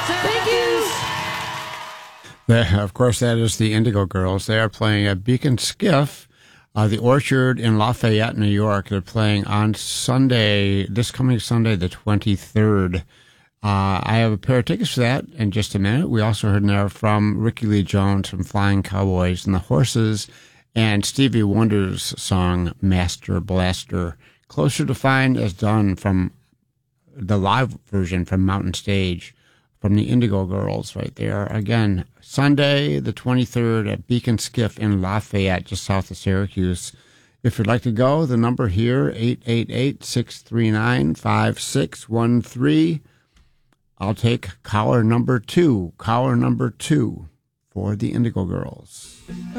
Thank you. Of course, that is the Indigo Girls. They are playing at Beacon Skiff, the Orchard in Lafayette, New York. They're playing on Sunday, this coming Sunday, the 23rd. I have a pair of tickets for that in just a minute. We also heard now from Ricky Lee Jones from Flying Cowboys and the Horses, and Stevie Wonder's song, Master Blaster. Closer to Find is done from the live version from Mountain Stage, from the Indigo Girls right there. Again, Sunday, the 23rd at Beacon Skiff in Lafayette, just south of Syracuse. If you'd like to go, the number here, 888-639-5613. I'll take caller number two for the Indigo Girls.